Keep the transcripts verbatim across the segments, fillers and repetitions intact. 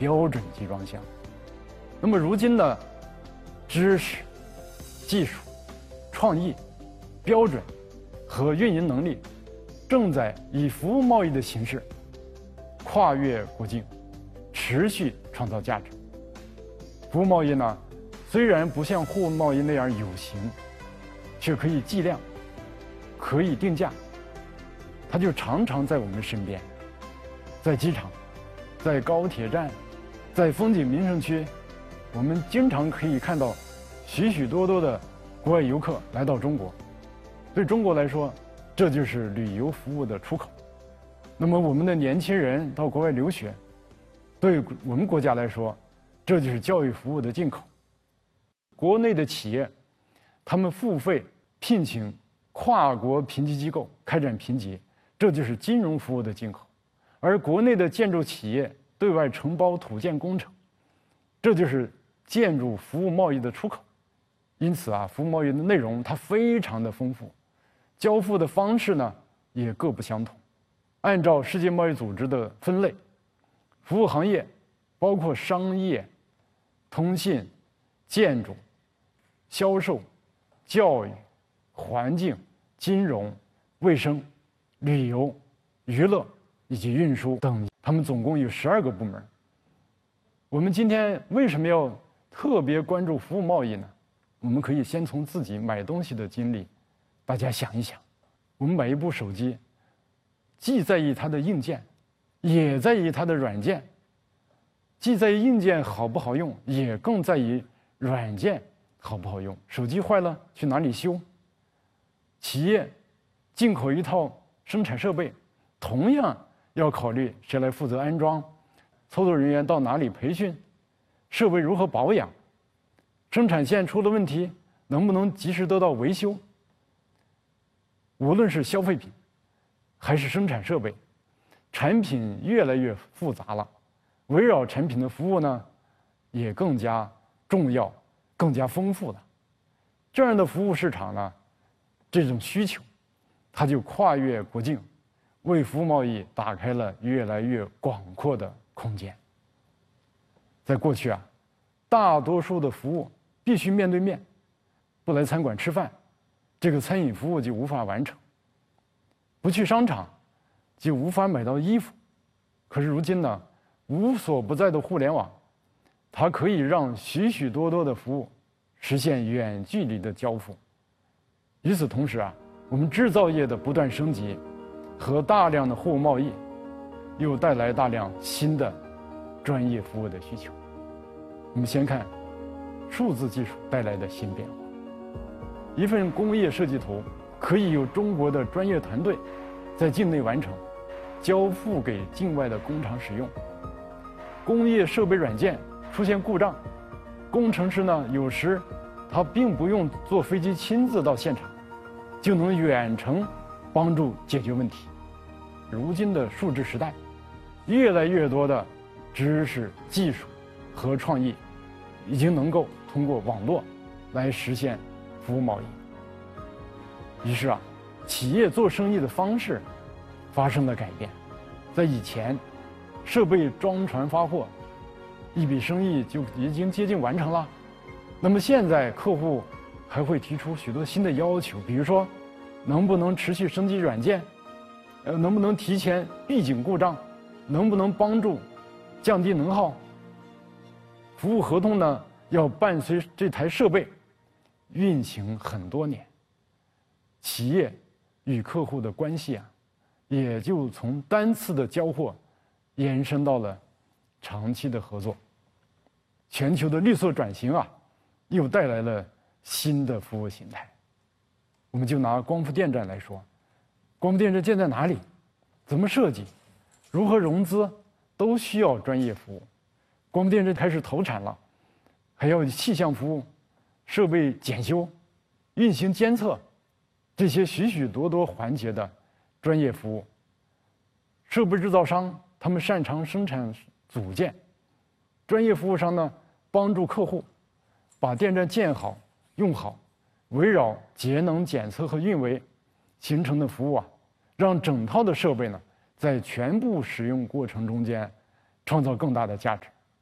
标准集装箱。那么如今的知识、技术、创意、标准和运营能力，正在以服务贸易的形式跨越国境，持续创造价值。服务贸易呢，虽然不像货物贸易那样有形，却可以计量，可以定价，它就常常在我们身边，在机场，在高铁站，在风景名胜区，我们经常可以看到许许多多的国外游客来到中国。对中国来说，这就是旅游服务的出口。那么我们的年轻人到国外留学，对我们国家来说，这就是教育服务的进口。国内的企业，他们付费聘请跨国评级机构开展评级，这就是金融服务的进口。而国内的建筑企业对外承包土建工程，这就是建筑服务贸易的出口。因此啊，服务贸易的内容它非常的丰富，交付的方式呢也各不相同。按照世界贸易组织的分类，服务行业包括商业、通信、建筑、销售、教育、环境、金融、卫生、旅游、娱乐以及运输等，他们总共有十二个部门。我们今天为什么要特别关注服务贸易呢？我们可以先从自己买东西的经历，大家想一想，我们买一部手机，既在意它的硬件，也在意它的软件，既在意硬件好不好用，也更在意软件好不好用。手机坏了去哪里修？企业进口一套生产设备，同样要考虑谁来负责安装，操作人员到哪里培训，设备如何保养，生产线出了问题能不能及时得到维修。无论是消费品还是生产设备，产品越来越复杂了，围绕产品的服务呢也更加重要，更加丰富了。这样的服务市场呢，这种需求它就跨越国境，为服务贸易打开了越来越广阔的空间。在过去啊，大多数的服务必须面对面，不来餐馆吃饭，这个餐饮服务就无法完成；不去商场，就无法买到衣服。可是如今呢，无所不在的互联网，它可以让许许多多的服务实现远距离的交付。与此同时啊，我们制造业的不断升级和大量的货物贸易，又带来大量新的专业服务的需求。我们先看数字技术带来的新变化。一份工业设计图可以由中国的专业团队在境内完成，交付给境外的工厂使用。工业设备软件出现故障，工程师呢有时他并不用坐飞机亲自到现场，就能远程帮助解决问题。如今的数字时代，越来越多的知识、技术和创意已经能够通过网络来实现服务贸易。于是啊，企业做生意的方式发生了改变。在以前，设备装船发货，一笔生意就已经接近完成了。那么现在客户还会提出许多新的要求，比如说能不能持续升级软件，呃，能不能提前预警故障，能不能帮助降低能耗。服务合同呢，要伴随这台设备运行很多年，企业与客户的关系啊，也就从单次的交货延伸到了长期的合作。全球的绿色转型啊，又带来了新的服务形态。我们就拿光伏电站来说，光伏电站建在哪里，怎么设计，如何融资，都需要专业服务。光伏电站开始投产了，还要气象服务、设备检修、运行监测，这些许许多多环节的专业服务。设备制造商他们擅长生产组件，专业服务商呢帮助客户把电站建好用好，围绕节能检测和运维形成的服务啊，让整套的设备呢在全部使用过程中间创造更大的价值。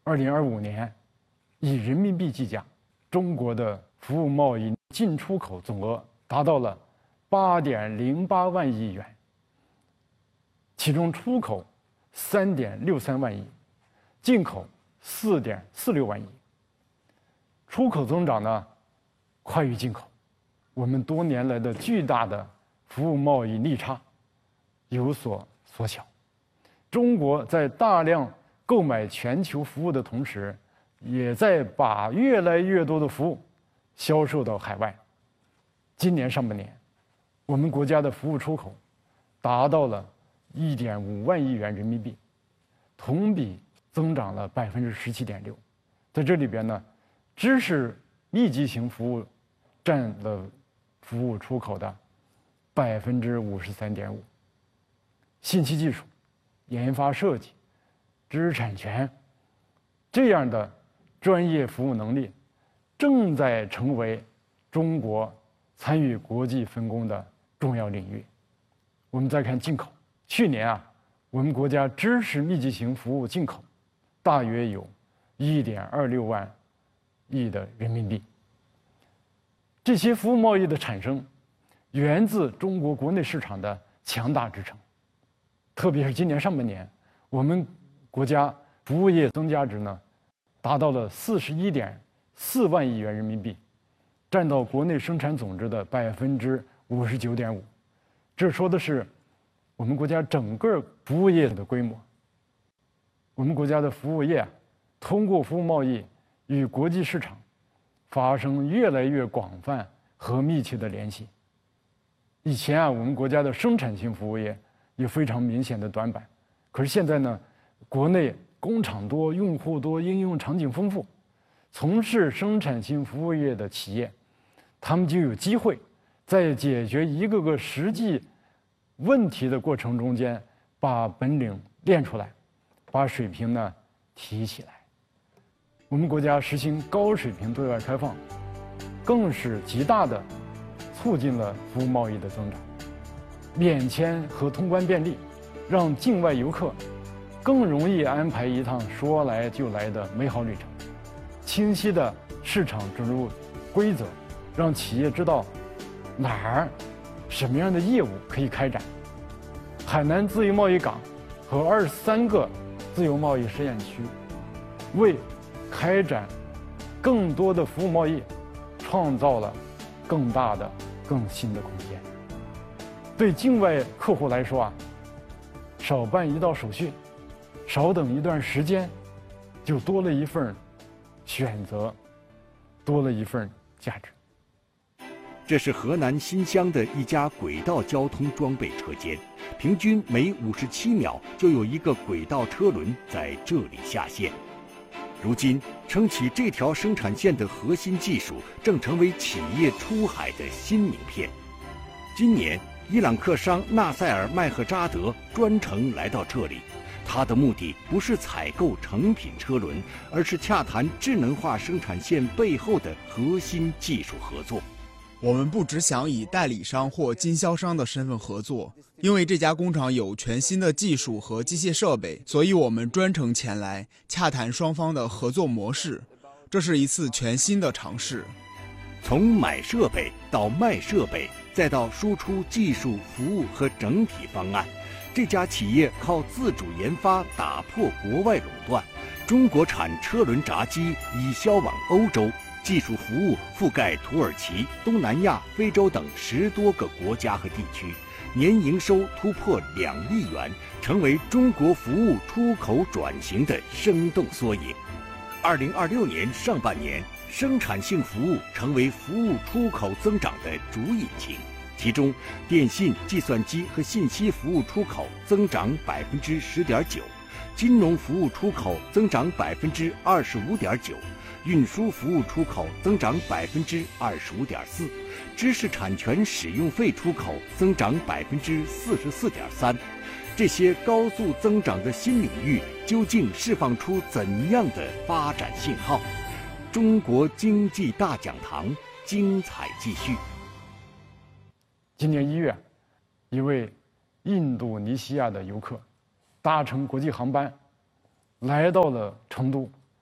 二零二五年，以人民币计价，中国的服务贸易进出口总额达到了八点零八万亿元，其中出口三点六三万亿，进口四点四六万亿。出口增长呢，快于进口，我们多年来的巨大的服务贸易逆差有所缩小。中国在大量购买全球服务的同时，也在把越来越多的服务销售到海外。今年上半年，我们国家的服务出口达到了一点五万亿元人民币，同比增长了百分之十七点六。在这里边呢，知识密集型服务占了服务出口的百分之五十三点五，信息技术、研发设计、知识产权这样的专业服务能力，正在成为中国参与国际分工的重要领域。我们再看进口，去年啊，我们国家知识密集型服务进口大约有一点二六万亿的人民币。这些服务贸易的产生，源自中国国内市场的强大支撑。特别是今年上半年，我们国家服务业增加值呢，达到了四十一点四万亿元人民币，占到国内生产总值的百分之五十九点五。这说的是我们国家整个服务业的规模。我们国家的服务业啊，通过服务贸易与国际市场发生越来越广泛和密切的联系。以前啊，我们国家的生产性服务业有非常明显的短板，可是现在呢，国内工厂多、用户多、应用场景丰富，从事生产性服务业的企业，他们就有机会在解决一个个实际问题的过程中间，把本领练出来，把水平呢提起来。我们国家实行高水平对外开放，更是极大的促进了服务贸易的增长。免签和通关便利，让境外游客更容易安排一趟说来就来的美好旅程。清晰的市场准入规则，让企业知道哪儿什么样的业务可以开展。海南自由贸易港和二十三个自由贸易试验区，为开展更多的服务贸易创造了更大的、更新的空间。对境外客户来说啊，少办一道手续，少等一段时间，就多了一份选择，多了一份价值。 这是河南新乡的一家轨道交通装备车间，平均每五十七秒就有一个轨道车轮在这里下线。如今，撑起这条生产线的核心技术正成为企业出海的新名片。今年，伊朗客商纳赛尔麦赫扎德专程来到这里，他的目的不是采购成品车轮，而是洽谈智能化生产线背后的核心技术合作。 我们不只想以代理商或经销商的身份合作，因为这家工厂有全新的技术和机械设备，所以我们专程前来洽谈双方的合作模式。这是一次全新的尝试。 从买设备到卖设备，再到输出技术、服务和整体方案，这家企业靠自主研发打破国外垄断。中国产车轮闸机已销往欧洲，技术服务覆盖土耳其、东南亚、非洲等十多个国家和地区，年营收突破两亿元，成为中国服务出口转型的生动缩影。二零二六年上半年，生产性服务成为服务出口增长的主引擎，其中电信、计算机和信息服务出口增长百分之十点九，金融服务出口增长百分之二十五点九。运输服务出口增长百分之二十五点四，知识产权使用费出口增长百分之四十四点三。这些高速增长的新领域究竟释放出怎样的发展信号？中国经济大讲堂精彩继续。 今年一月，一位印度尼西亚的游客搭乘国际航班来到了成都，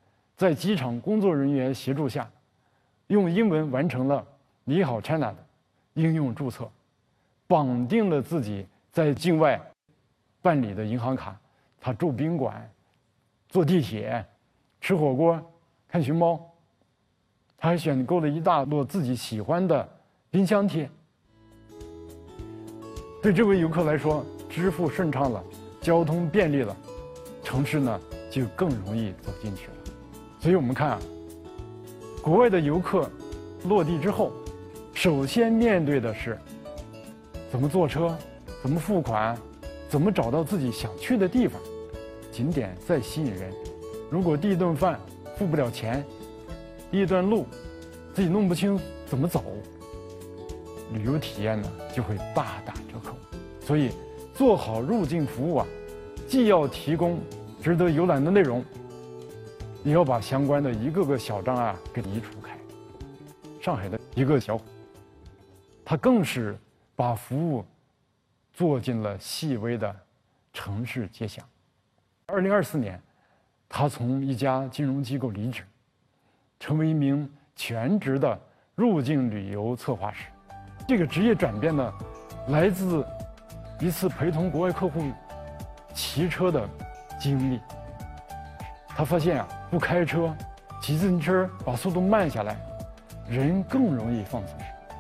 在机场工作人员协助下，用英文完成了“你好 China” 的应用注册，绑定了自己在境外办理的银行卡，他住宾馆、坐地铁、吃火锅、看熊猫，他还选购了一大摞自己喜欢的冰箱贴。对这位游客来说，支付顺畅了，交通便利了，城市呢就更容易走进去了。所以我们看啊，国外的游客落地之后，首先面对的是怎么坐车、怎么付款、怎么找到自己想去的地方。景点再吸引人，如果第一顿饭付不了钱，第一段路自己弄不清怎么走，旅游体验呢就会大打折扣。所以做好入境服务啊，既要提供值得游览的内容，也要把相关的一个个小障碍啊给移除开。上海的一个小伙，他更是把服务做进了细微的城市街巷。二零二四年，他从一家金融机构离职，成为一名全职的入境旅游策划师。这个职业转变呢，来自一次陪同国外客户骑车的经历。他发现啊，不开车，骑自行车把速度慢下来，人更容易放松。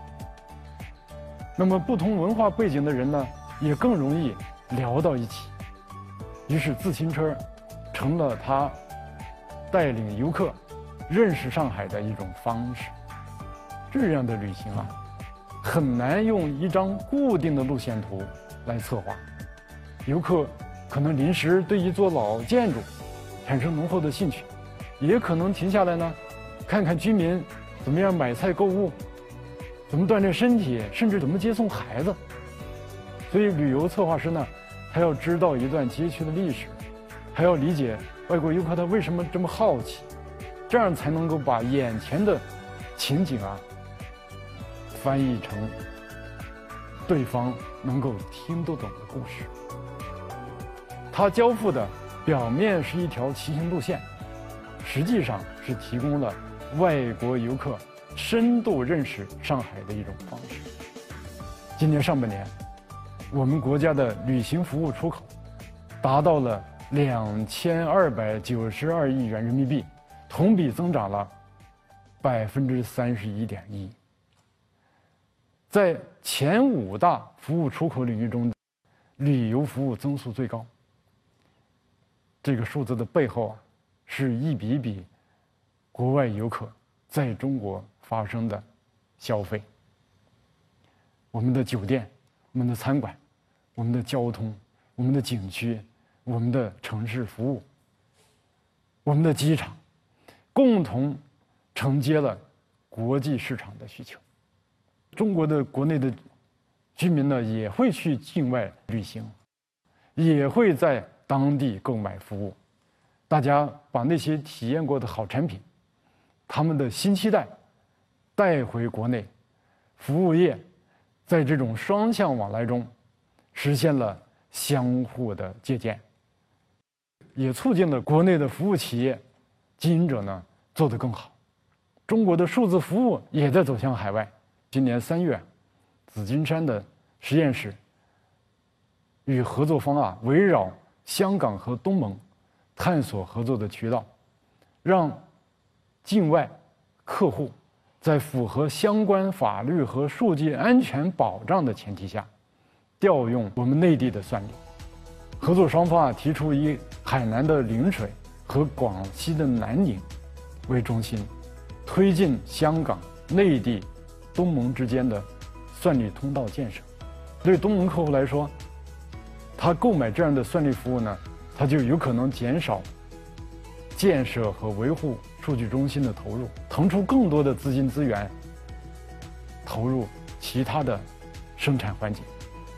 那么不同文化背景的人呢，也更容易聊到一起。于是自行车成了他带领游客认识上海的一种方式。这样的旅行啊，很难用一张固定的路线图来策划。游客可能临时对一座老建筑产生浓厚的兴趣，也可能停下来呢，看看居民怎么样买菜购物，怎么锻炼身体，甚至怎么接送孩子。所以旅游策划师呢，他要知道一段街区的历史，还要理解外国游客他为什么这么好奇，这样才能够把眼前的情景啊翻译成对方能够听得懂的故事。他交付的表面是一条骑行路线，实际上是提供了外国游客深度认识上海的一种方式。今年上半年，我们国家的旅行服务出口达到了两千二百九十二亿元人民币，同比增长了百分之三十一点一。在前五大服务出口领域中，旅游服务增速最高。这个数字的背后啊，是一笔笔国外游客在中国发生的消费。我们的酒店、我们的餐馆、我们的交通、我们的景区、我们的城市服务、我们的机场，共同承接了国际市场的需求。中国的国内的居民呢，也会去境外旅行，也会在当地购买服务。大家把那些体验过的好产品，他们的新期待带回国内，服务业在这种双向往来中实现了相互的借鉴，也促进了国内的服务企业经营者呢做得更好。中国的数字服务也在走向海外。今年三月，紫金山的实验室与合作方啊，围绕香港和东盟探索合作的渠道，让境外客户在符合相关法律和数据安全保障的前提下，调用我们内地的算力。合作双方啊提出以海南的陵水和广西的南宁为中心，推进香港、内地、东盟之间的算力通道建设。对东盟客户来说，他购买这样的算力服务呢，他就有可能减少建设和维护数据中心的投入，腾出更多的资金资源投入其他的生产环节。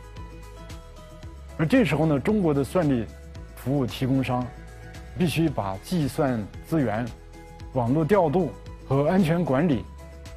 而这时候呢，中国的算力服务提供商必须把计算资源、网络调度和安全管理